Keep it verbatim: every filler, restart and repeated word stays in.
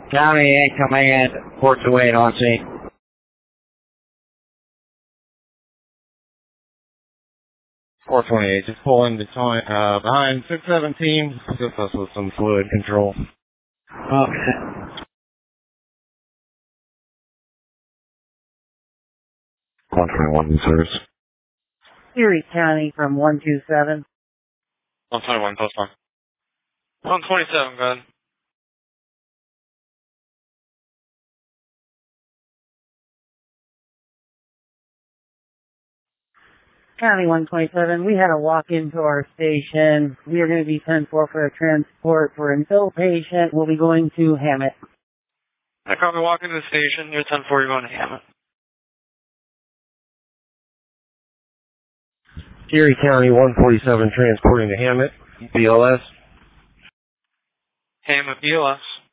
County eight Command, four two eight on scene. four twenty-eight, just pulling between, uh, behind six seventeen, assist us with some fluid control. Okay. one twenty-one, service. Erie County from one two seven. one twenty-one, post one. one twenty-seven, go ahead. County one twenty-seven, we had a walk into our station. We are going to be ten four for a transport for an ill patient. We'll be going to Hammett. I copy, walk into the station. You're ten four, you're going to Hammett. Erie County one forty-seven transporting to Hammett, B L S. Hammett, B L S.